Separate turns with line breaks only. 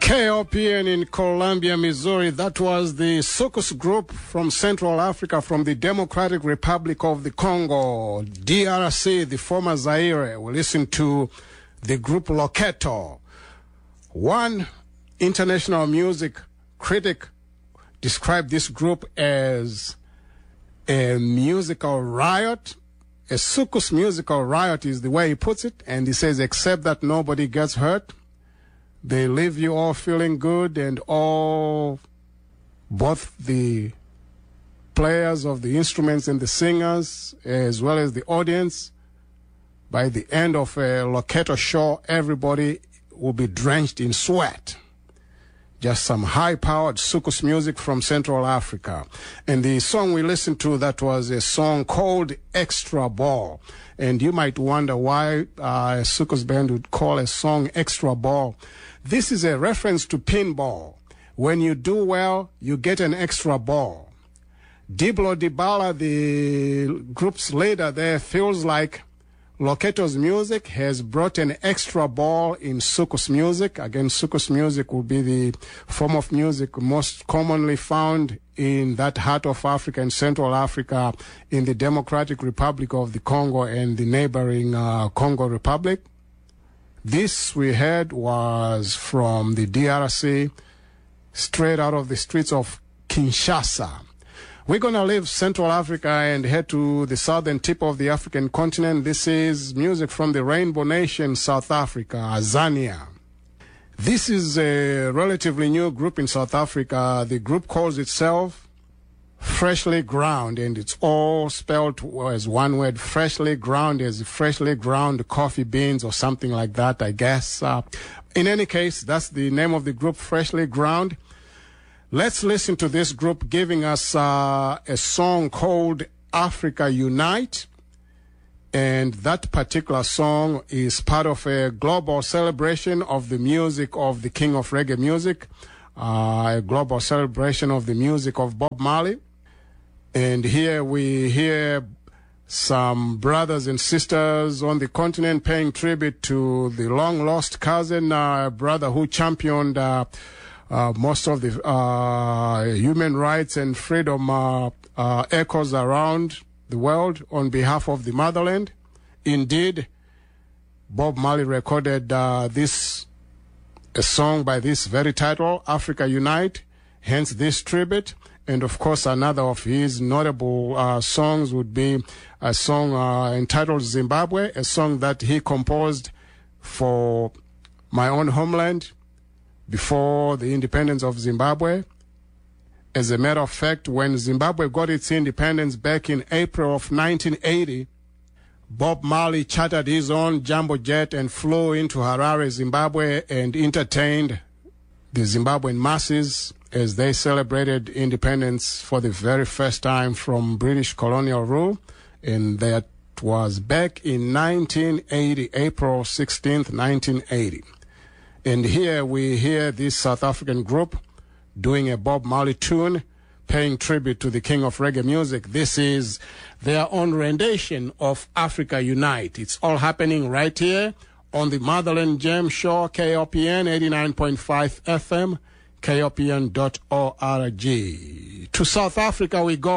KOPN in Columbia, Missouri. That was the Soukous group from Central Africa, from the Democratic Republic of the Congo, DRC, the former Zaire. We listened to the group Loketo. One international music critic described this group as a musical riot. A Soukous musical riot is the way he puts it, and he says, except that nobody gets hurt. They leave you all feeling good, and all, both the players of the instruments and the singers, as well as the audience, by the end of a Loketo show, everybody will be drenched in sweat. Just some high-powered Soukous music from Central Africa. And the song we listened to, that was a song called Extra Ball. And you might wonder why a Soukous band would call a song Extra Ball. This is a reference to pinball. When you do well, you get an extra ball. Diblo Dibala, the group's leader there, feels like Loketo's music has brought an extra ball in Soukous music. Again, Soukous music will be the form of music most commonly found in that heart of Africa and Central Africa, in the Democratic Republic of the Congo and the neighboring Congo Republic. This we heard was from the DRC, straight out of the streets of Kinshasa. We're going to leave Central Africa and head to the southern tip of the African continent. This is music from the Rainbow Nation, South Africa, Azania. This is a relatively new group in South Africa. The group calls itself Freshly Ground, and it's all spelled as one word, freshly ground, as freshly ground coffee beans or something like that, I guess. In any case, that's the name of the group, Freshly Ground. Let's listen to this group giving us a song called Africa Unite. And that particular song is part of a global celebration of the music of the king of reggae music, a global celebration of the music of Bob Marley. And here we hear some brothers and sisters on the continent paying tribute to the long-lost cousin, brother who championed most of the human rights and freedom echoes around the world on behalf of the motherland. Indeed, Bob Marley recorded a song by this very title, Africa Unite, hence this tribute. And of course, another of his notable songs would be a song entitled Zimbabwe, a song that he composed for my own homeland before the independence of Zimbabwe. As a matter of fact, when Zimbabwe got its independence back in April of 1980, Bob Marley chartered his own jumbo jet and flew into Harare, Zimbabwe, and entertained the Zimbabwean masses as they celebrated independence for the very first time from British colonial rule. And that was back in 1980, April 16th, 1980. And here we hear this South African group doing a Bob Marley tune, paying tribute to the king of reggae music. This is their own rendition of Africa Unite. It's all happening right here on the Motherland Gem Show, KOPN 89.5 FM, KOPN.org. To South Africa we go.